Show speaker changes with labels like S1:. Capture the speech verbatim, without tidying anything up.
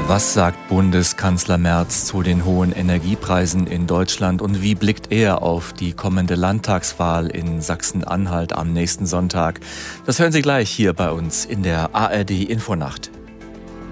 S1: Was sagt Bundeskanzler Merz zu den hohen Energiepreisen in Deutschland und wie blickt er auf die kommende Landtagswahl in Sachsen-Anhalt am nächsten Sonntag? Das hören Sie gleich hier bei uns in der A R D Infonacht.